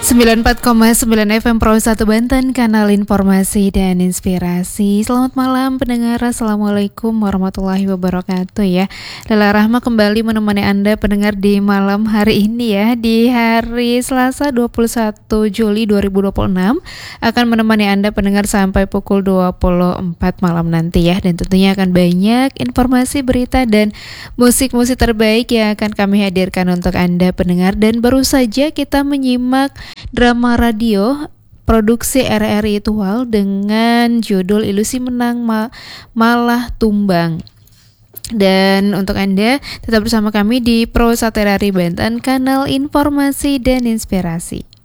94,9 FM Pro 1 Banten, kanal informasi dan inspirasi. Selamat malam pendengar, Assalamualaikum warahmatullahi wabarakatuh ya. Lala Rahma kembali menemani Anda pendengar di malam hari ini ya. Di hari Selasa 21 Juli 2026 akan menemani Anda pendengar sampai pukul 24 malam nanti ya. Dan tentunya akan banyak informasi, berita dan musik-musik terbaik yang akan kami hadirkan untuk Anda pendengar. Dan baru saja kita menyimak drama radio produksi RRI Tual dengan judul Ilusi Menang Malah Tumbang. Dan untuk Anda tetap bersama kami di Pro 1 RRI Banten, kanal informasi dan inspirasi.